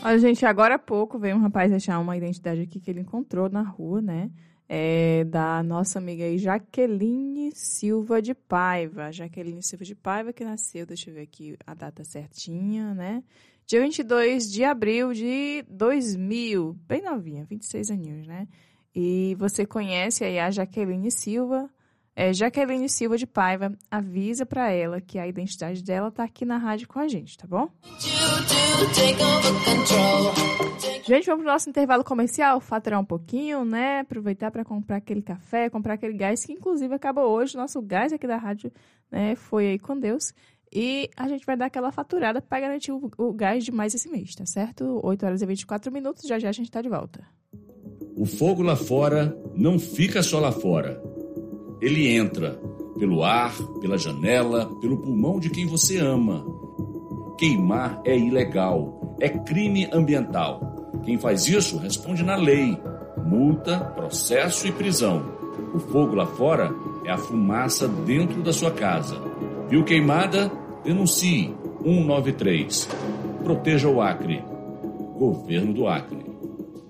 Olha, gente, agora há pouco veio um rapaz deixar uma identidade aqui que ele encontrou na rua, né? É da nossa amiga aí, Jaqueline Silva de Paiva. Jaqueline Silva de Paiva, que nasceu, deixa eu ver aqui a data certinha, né? Dia 22 de abril de 2000, bem novinha, 26 aninhos, né? E você conhece aí a Jaqueline Silva. Jaqueline Silva de Paiva, avisa pra ela que a identidade dela tá aqui na rádio com a gente, tá bom? Gente, vamos pro nosso intervalo comercial, faturar um pouquinho, né? Aproveitar para comprar aquele café, comprar aquele gás, que inclusive acabou hoje. Nosso gás aqui da rádio, né, foi aí com Deus. E a gente vai dar aquela faturada para garantir o gás de mais esse mês, tá certo? 8 horas e 24 minutos, já já a gente tá de volta. O fogo lá fora não fica só lá fora. Ele entra pelo ar, pela janela, pelo pulmão de quem você ama. Queimar é ilegal, é crime ambiental. Quem faz isso responde na lei. Multa, processo e prisão. O fogo lá fora é a fumaça dentro da sua casa. Viu queimada? Denuncie 193. Proteja o Acre. Governo do Acre.